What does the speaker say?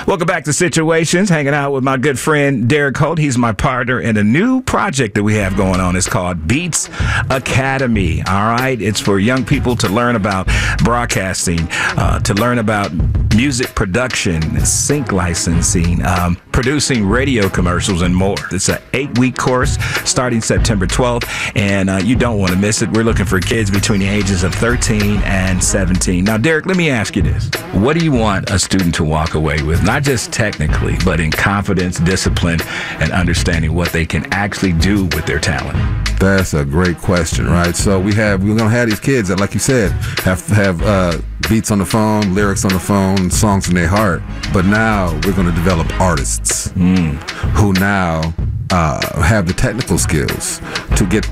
Welcome back to Situations, hanging out with my good friend Derek Holt. He's my partner in a new project that we have going on. It's called Beats Academy. All right. It's for young people to learn about broadcasting, to learn about music production, sync licensing, producing radio commercials, and more. It's an 8-week course starting September 12th, and you don't want to miss it. We're looking for kids between the ages of 13 and 17. Now, Derek, let me ask you this. What do you want a student to walk away with, not just technically, but in confidence, discipline, and understanding what they can actually do with their talent? That's a great question, right? So we're going to have these kids that, like you said, have beats on the phone, lyrics on the phone, songs in their heart. But now we're going to develop artists who now have the technical skills to get